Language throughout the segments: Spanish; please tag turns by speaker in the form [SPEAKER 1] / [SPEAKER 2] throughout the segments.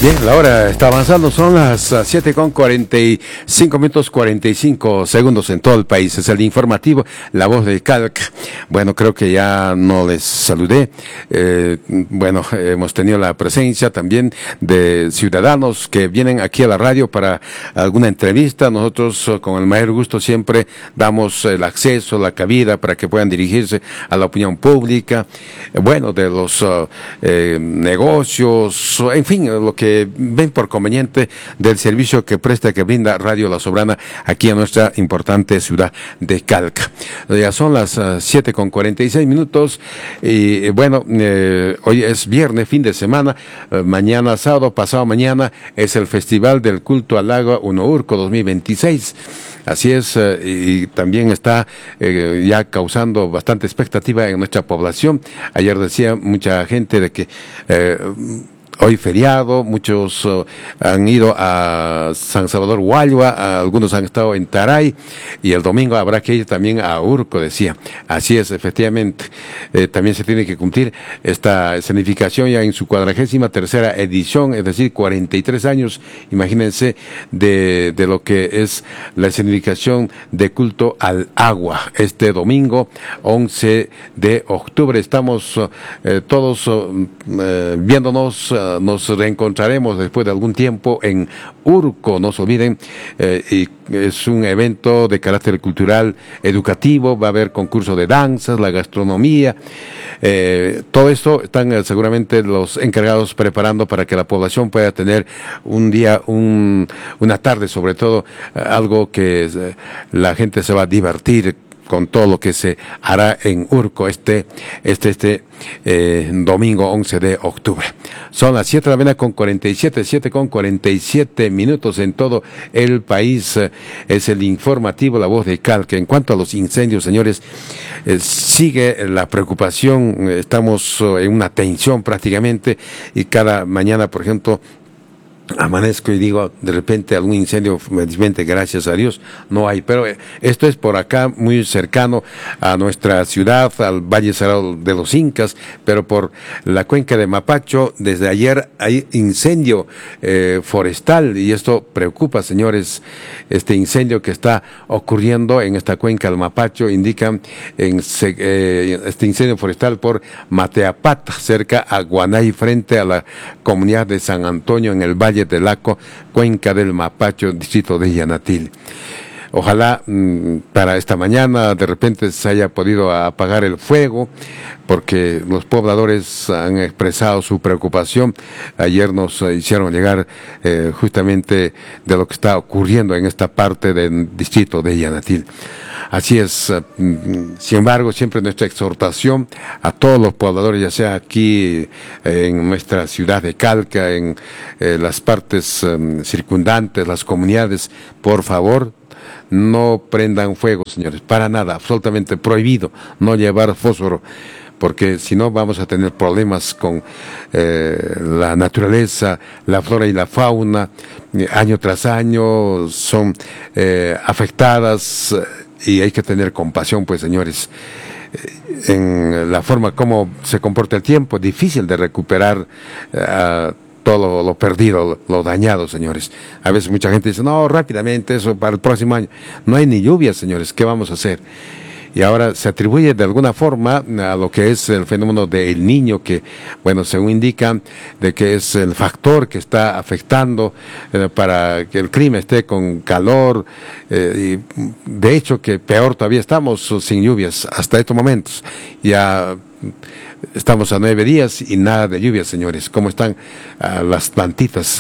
[SPEAKER 1] Bien, la hora está avanzando, son las 7:45 minutos 45 segundos en todo el país. Es el informativo, la voz de Calc. Bueno, creo que ya no les saludé. Hemos tenido la presencia también de ciudadanos que vienen aquí a la radio para alguna entrevista. Nosotros con el mayor gusto siempre damos el acceso, la cabida para que puedan dirigirse a la opinión pública, de los negocios, en fin, lo que ven por conveniente del servicio que brinda Radio La Soberana aquí en nuestra importante ciudad de Calca. Ya son las 7:46 minutos y hoy es viernes, fin de semana. Mañana sábado, pasado mañana, es el Festival del Culto al Agua Unourco 2026. Así es, y también está ya causando bastante expectativa en nuestra población. Ayer decía mucha gente de que hoy feriado, muchos han ido a San Salvador Hualva, algunos han estado en Taray, y el domingo habrá que ir también a Urco, decía. Así es, efectivamente. También se tiene que cumplir esta escenificación ya en su 43ª edición, es decir, 43 años, imagínense, de lo que es la escenificación de culto al agua. Este domingo, 11 de octubre, estamos todos viéndonos. Nos reencontraremos después de algún tiempo en Urco, no se olviden, y es un evento de carácter cultural, educativo, va a haber concurso de danzas, la gastronomía, todo esto están seguramente los encargados preparando para que la población pueda tener un día, una tarde sobre todo, algo que la gente se va a divertir con todo lo que se hará en Urco este domingo 11 de octubre. Son las 7:47 minutos en todo el país. Es el informativo, la voz de Calca. En cuanto a los incendios, señores, sigue la preocupación. Estamos en una tensión prácticamente, y cada mañana, por ejemplo, amanezco y digo, de repente algún incendio, felizmente, gracias a Dios, no hay. Pero esto es por acá, muy cercano a nuestra ciudad, al Valle Sagrado de los Incas, pero por la cuenca de Mapacho, desde ayer hay incendio forestal, y esto preocupa, señores. Este incendio que está ocurriendo en esta cuenca del Mapacho indica este incendio forestal por Mateapata, cerca a Guanay, frente a la comunidad de San Antonio, en el Valle de Laco, cuenca del Mapacho, distrito de Yanatil. Ojalá para esta mañana de repente se haya podido apagar el fuego, porque los pobladores han expresado su preocupación. Ayer nos hicieron llegar justamente de lo que está ocurriendo en esta parte del distrito de Yanatil. Así es. Sin embargo, siempre nuestra exhortación a todos los pobladores, ya sea aquí en nuestra ciudad de Calca, en las partes circundantes, las comunidades, por favor, no prendan fuego, señores, para nada, absolutamente prohibido no llevar fósforo, porque si no vamos a tener problemas con la naturaleza, la flora y la fauna. Año tras año son afectadas, y hay que tener compasión, pues, señores. En la forma como se comporta el tiempo, difícil de recuperar todo lo perdido, lo dañado, señores. A veces mucha gente dice, no, rápidamente, eso para el próximo año. No hay ni lluvia, señores, ¿qué vamos a hacer? Y ahora se atribuye de alguna forma a lo que es el fenómeno del Niño, que, según indican, de que es el factor que está afectando para que el clima esté con calor, y de hecho que peor todavía, estamos sin lluvias hasta estos momentos. Ya estamos a 9 días y nada de lluvias, señores. ¿Cómo están las plantitas?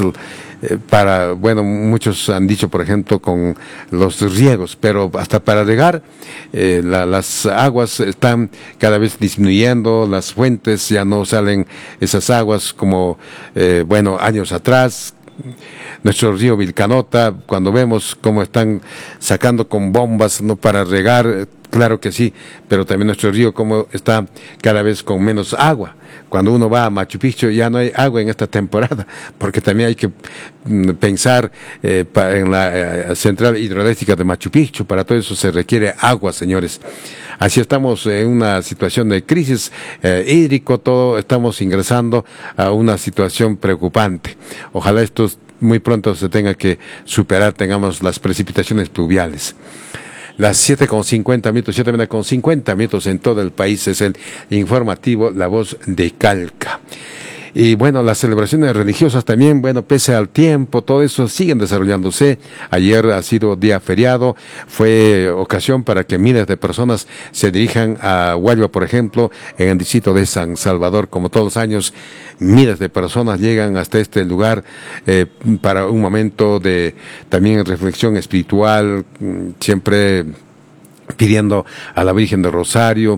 [SPEAKER 1] Muchos han dicho, por ejemplo, con los riegos, pero hasta para regar, las aguas están cada vez disminuyendo, las fuentes ya no salen esas aguas como, años atrás. Nuestro río Vilcanota, cuando vemos cómo están sacando con bombas, no para regar, Claro que sí, pero también nuestro río como está cada vez con menos agua. Cuando uno va a Machu Picchu ya no hay agua en esta temporada, porque también hay que pensar en la central hidroeléctrica de Machu Picchu. Para todo eso se requiere agua, señores. Así estamos en una situación de crisis hídrico, todo estamos ingresando a una situación preocupante. Ojalá esto muy pronto se tenga que superar, tengamos las precipitaciones pluviales. Las 7:50, 7:50 en todo el país es el informativo La Voz de Calca. Y bueno, las celebraciones religiosas también, bueno, pese al tiempo, todo eso siguen desarrollándose. Ayer ha sido día feriado, fue ocasión para que miles de personas se dirijan a Hualva, por ejemplo, en el distrito de San Salvador. Como todos los años, miles de personas llegan hasta este lugar para un momento de también reflexión espiritual, siempre pidiendo a la Virgen del Rosario,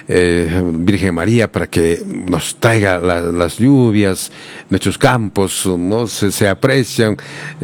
[SPEAKER 1] Virgen María, para que nos traiga las lluvias, nuestros campos no se aprecian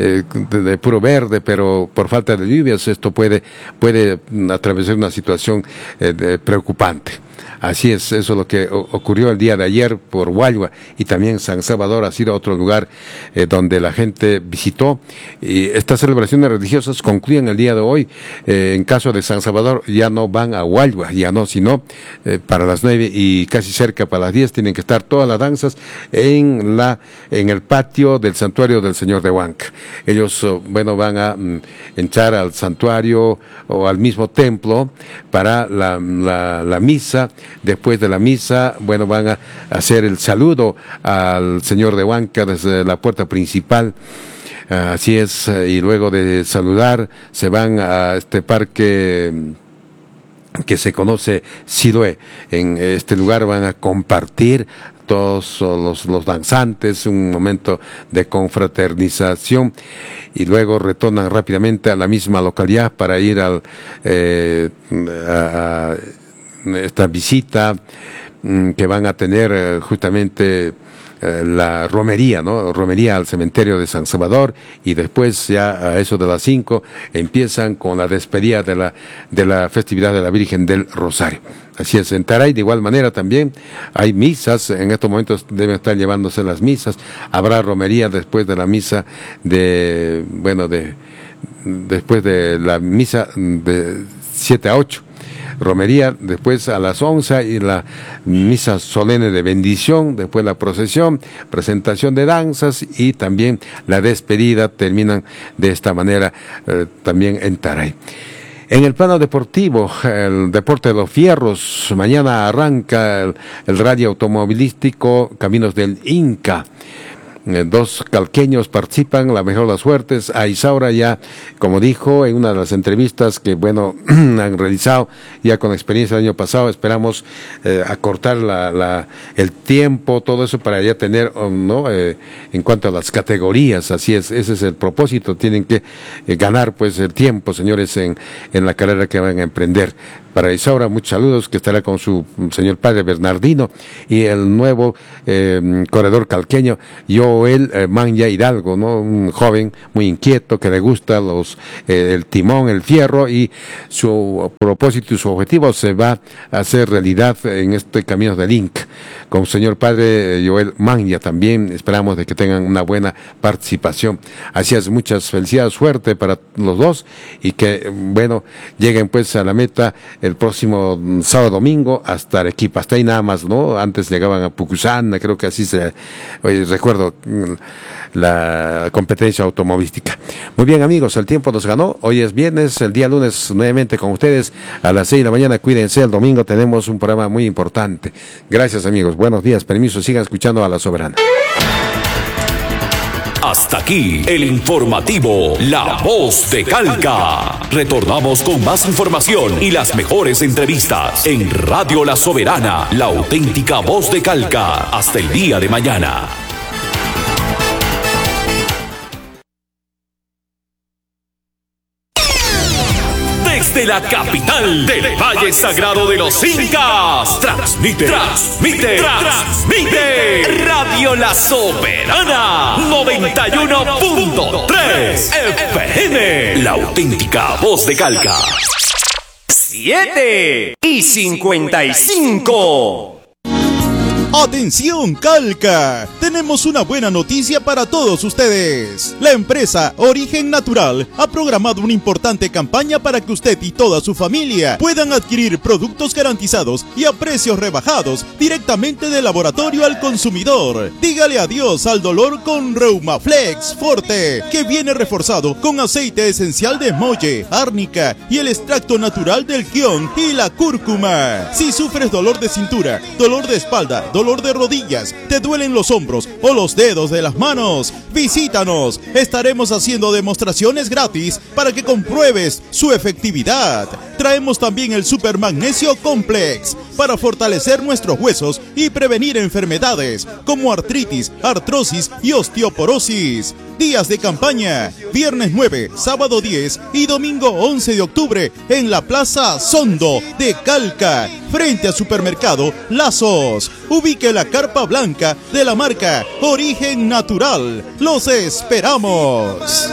[SPEAKER 1] de puro verde, pero por falta de lluvias esto puede atravesar una situación preocupante. Así es, eso es lo que ocurrió el día de ayer por Hualva, y también San Salvador ha sido otro lugar donde la gente visitó. Y estas celebraciones religiosas concluyen el día de hoy. En caso de San Salvador ya no van a Hualva, ya no, sino para las 9 y casi cerca para las 10 tienen que estar todas las danzas en el patio del santuario del Señor de Huanca. Ellos, van a entrar al santuario o al mismo templo para la misa. Después de la misa, van a hacer el saludo al Señor de Huanca desde la puerta principal. Así es, y luego de saludar se van a este parque que se conoce Siloé. En este lugar van a compartir todos los danzantes, un momento de confraternización, y luego retornan rápidamente a la misma localidad para ir a esta visita que van a tener justamente la romería, ¿no? Romería al cementerio de San Salvador, y después ya a eso de las 5 empiezan con la despedida de la festividad de la Virgen del Rosario. Así es, en Taray de igual manera también hay misas, en estos momentos deben estar llevándose las misas, habrá romería después de la misa después de la misa de 7 a 8. Romería, después a las 11 y la misa solemne de bendición, después la procesión, presentación de danzas y también la despedida. Terminan de esta manera también en Taray. En el plano deportivo, el deporte de los fierros, mañana arranca el rally automovilístico Caminos del Inca. 2 calqueños participan, la mejor de las suertes. A Isaura ya, como dijo en una de las entrevistas que han realizado ya con experiencia el año pasado, esperamos acortar el tiempo, todo eso para ya tener, en cuanto a las categorías. Así es, ese es el propósito, tienen que ganar pues el tiempo, señores, en la carrera que van a emprender. Para Isaura, muchos saludos, que estará con su señor padre Bernardino, y el nuevo corredor calqueño, Joel Manya Hidalgo, ¿no? Un joven muy inquieto que le gusta el timón, el fierro, y su propósito y su objetivo se va a hacer realidad en este Camino del Inca. Con su señor padre Joel Manya también esperamos de que tengan una buena participación. Así es, muchas felicidades, suerte para los dos, y que lleguen pues a la meta el próximo sábado domingo hasta Arequipa, hasta ahí nada más, ¿no? Antes llegaban a Pucusana, creo que así recuerdo la competencia automovilística. Muy bien, amigos, el tiempo nos ganó. Hoy es viernes, el día lunes nuevamente con ustedes a las 6 de la mañana. Cuídense, el domingo tenemos un programa muy importante. Gracias, amigos. Buenos días, permiso, sigan escuchando a La Soberana.
[SPEAKER 2] Hasta aquí el informativo La Voz de Calca. Retornamos con más información y las mejores entrevistas en Radio La Soberana, la auténtica voz de Calca. Hasta el día de mañana. Desde la capital del Valle Sagrado de los Incas, transmite Radio La Soberana 91.3 FM, la auténtica voz de Calca.
[SPEAKER 3] 7:55.
[SPEAKER 4] ¡Atención, Calca! Tenemos una buena noticia para todos ustedes. La empresa Origen Natural ha programado una importante campaña para que usted y toda su familia puedan adquirir productos garantizados y a precios rebajados directamente del laboratorio al consumidor. Dígale adiós al dolor con Reumaflex Forte, que viene reforzado con aceite esencial de molle, árnica y el extracto natural del kion y la cúrcuma. Si sufres dolor de cintura, dolor de espalda, dolor de rodillas, te duelen los hombros o los dedos de las manos, visítanos. Estaremos haciendo demostraciones gratis para que compruebes su efectividad. Traemos también el Super Magnesio Complex para fortalecer nuestros huesos y prevenir enfermedades como artritis, artrosis y osteoporosis. Días de campaña: viernes 9, sábado 10 y domingo 11 de octubre en la Plaza Sondo de Calca, frente al supermercado Lazos. Ubique la carpa blanca de la marca Origen Natural. ¡Los esperamos!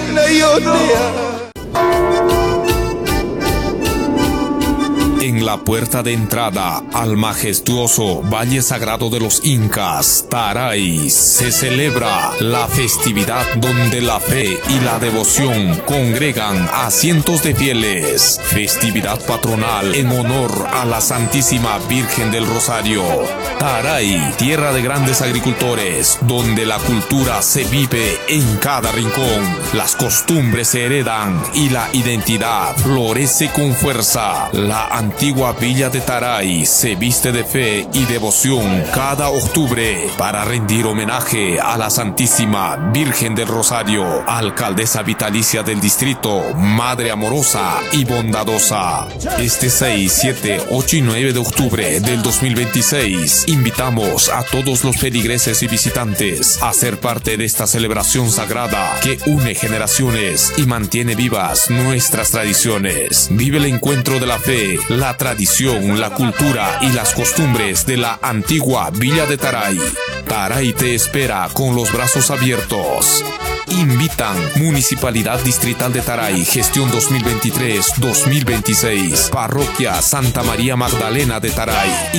[SPEAKER 2] En la puerta de entrada al majestuoso Valle Sagrado de los Incas, Taray, se celebra la festividad donde la fe y la devoción congregan a cientos de fieles. Festividad patronal en honor a la Santísima Virgen del Rosario. Taray, tierra de grandes agricultores, donde la cultura se vive en cada rincón, las costumbres se heredan y la identidad florece con fuerza. La antigua villa de Taray se viste de fe y devoción cada octubre para rendir homenaje a la Santísima Virgen del Rosario, alcaldesa vitalicia del distrito, madre amorosa y bondadosa. Este 6, 7, 8 y 9 de octubre del 2026 invitamos a todos los feligreses y visitantes a ser parte de esta celebración sagrada que une generaciones y mantiene vivas nuestras tradiciones. Vive el encuentro de la fe, la tradición, la cultura y las costumbres de la antigua Villa de Taray. Taray te espera con los brazos abiertos. Invitan Municipalidad Distrital de Taray, gestión 2023-2026, Parroquia Santa María Magdalena de Taray